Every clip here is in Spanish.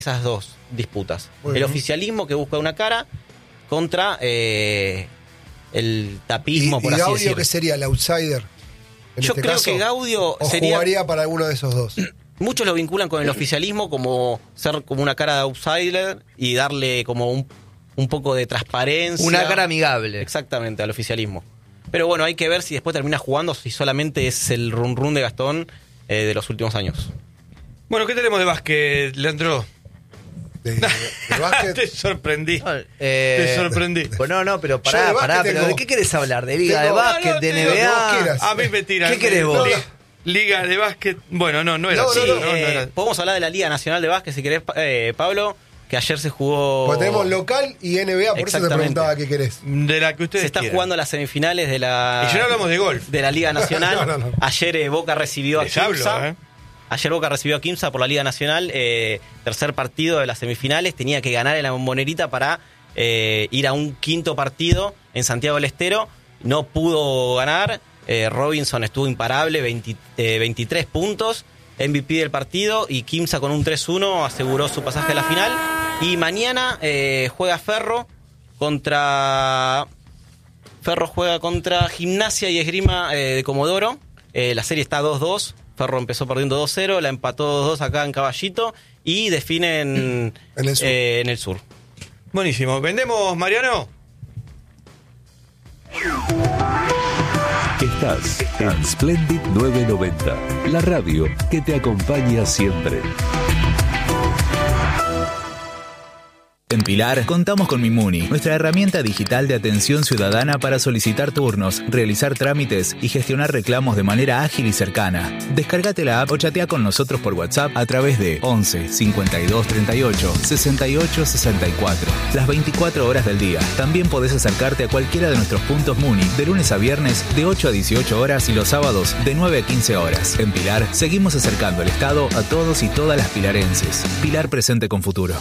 esas dos disputas. Bueno. El oficialismo que busca una cara contra el tapismo, por ¿Y así Gaudio decirlo. qué sería, el outsider? Yo creo que Gaudio ¿O sería... jugaría para alguno de esos dos? Muchos lo vinculan con el oficialismo como ser como una cara de outsider y darle como un poco de transparencia. Una cara amigable. Exactamente, al oficialismo. Pero bueno, hay que ver si después termina jugando, si solamente es el run de Gastón de los últimos años. Bueno, ¿qué tenemos de básquet, Leandro? De básquet. Te sorprendí. Te Te sorprendí. Pues no, pero Yo pará, de básquet pero tengo- ¿de qué querés hablar? ¿De liga tengo- de básquet, No, de te digo, NBA? lo que vos quieras. A mí me tiran. ¿Qué querés vos? Liga de básquet. Bueno, no era No, así. no, no era. Podemos hablar de la Liga Nacional de Básquet, si querés, Pablo, que ayer se jugó... Porque tenemos local y NBA, por eso te Exactamente. preguntaba qué querés. De la que ustedes Se está quieran. jugando las semifinales de la... Y ya no hablamos de golf. De la Liga Nacional. No. Ayer Boca recibió a Les hablo, Quimsa. Ayer Boca recibió a Quimsa por la Liga Nacional. Tercer partido de las semifinales. Tenía que ganar en la Bombonera para ir a un quinto partido en Santiago del Estero. No pudo ganar. Robinson estuvo imparable, 23 puntos. MVP del partido. Y Quimsa con un 3-1 aseguró su pasaje a la final. Y mañana juega Ferro contra Gimnasia y Esgrima de Comodoro. La serie está 2-2. Ferro empezó perdiendo 2-0, la empató 2-2 acá en Caballito y definen En el sur. en el sur. Buenísimo. ¿Vendemos, Mariano? Estás en Splendid 990, la radio que te acompaña siempre. En Pilar, contamos con Mimuni, nuestra herramienta digital de atención ciudadana para solicitar turnos, realizar trámites y gestionar reclamos de manera ágil y cercana. Descárgate la app o chatea con nosotros por WhatsApp a través de 11 52 38 68 64. Las 24 horas del día. También podés acercarte a cualquiera de nuestros puntos Muni de lunes a viernes de 8 a 18 horas y los sábados de 9 a 15 horas. En Pilar, seguimos acercando el Estado a todos y todas las pilarenses. Pilar presente con futuro.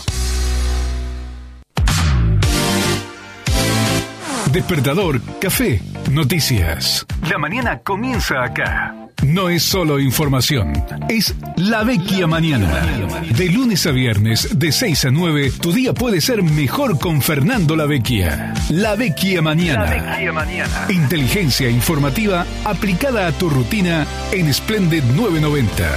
Despertador, café, noticias. La mañana comienza acá. No es solo información, es La Vecchia Mañana. De lunes a viernes, de 6 a 9, tu día puede ser mejor con Fernando La Vecchia. La Vecchia Mañana. Inteligencia informativa aplicada a tu rutina en Splendid 990.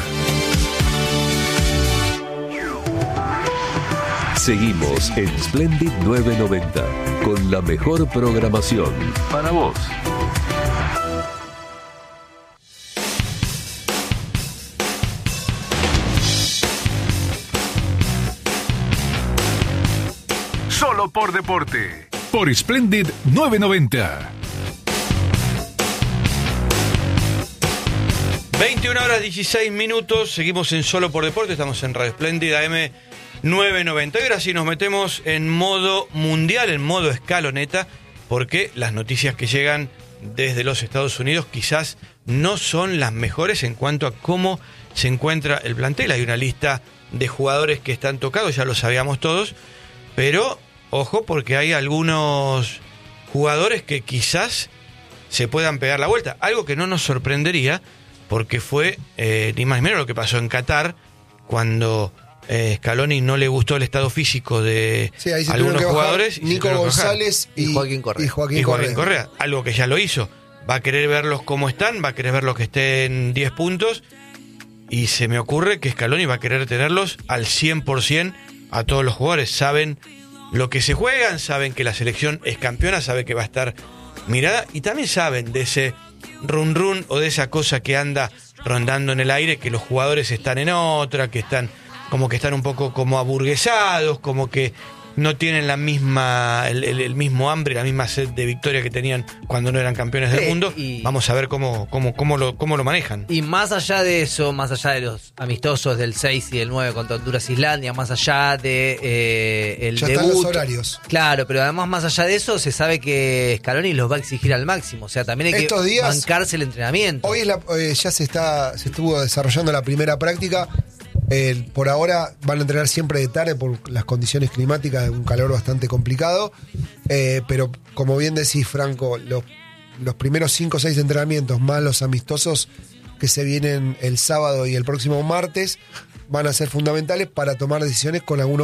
Seguimos en Splendid 990 con la mejor programación para vos. Solo por deporte. Por Splendid 990. 21 horas 16 minutos. Seguimos en Solo por Deporte. Estamos en Radio Splendid AM 990. Y ahora sí nos metemos en modo mundial, en modo escaloneta, porque las noticias que llegan desde los Estados Unidos quizás no son las mejores en cuanto a cómo se encuentra el plantel. Hay una lista de jugadores que están tocados, ya lo sabíamos todos, pero ojo porque hay algunos jugadores que quizás se puedan pegar la vuelta. Algo que no nos sorprendería porque fue ni más ni menos lo que pasó en Qatar cuando Scaloni no le gustó el estado físico de Sí, ahí se algunos tuvieron que bajar jugadores. y se Nico tuvieron que bajar. González Y Joaquín Correa. Y Joaquín Y Joaquín Correa. Correa, algo que ya lo hizo. Va a querer verlos cómo están, va a querer verlos que estén 10 puntos. Y se me ocurre que Scaloni va a querer tenerlos al 100% a todos los jugadores. Saben lo que se juegan, saben que la selección es campeona, sabe que va a estar mirada. Y también saben de ese run o de esa cosa que anda rondando en el aire, que los jugadores están en otra, que están un poco como aburguesados, como que no tienen la misma el mismo hambre, la misma sed de victoria que tenían cuando no eran campeones del mundo. Vamos a ver cómo lo manejan. Y más allá de eso, más allá de los amistosos del 6 y del 9 contra Honduras e Islandia, más allá de el Ya debut. están los horarios. Claro, pero además más allá de eso, se sabe que Scaloni los va a exigir al máximo. O sea, también hay Estos que días- bancarse el entrenamiento. Hoy ya se estuvo desarrollando la primera práctica. Por ahora van a entrenar siempre de tarde por las condiciones climáticas, un calor bastante complicado. Pero como bien decís, Franco, los primeros 5 o 6 entrenamientos más los amistosos que se vienen el sábado y el próximo martes van a ser fundamentales para tomar decisiones con algunos